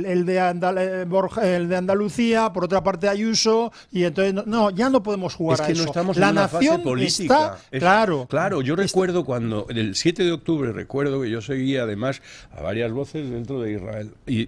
el de Andalucía, por otra parte Ayuso, y entonces ya no podemos jugar a eso. Es que no estamos la en una nación fase política. Claro. Claro, yo recuerdo cuando, el 7 de octubre, recuerdo que yo seguía además a varias voces dentro de Israel, y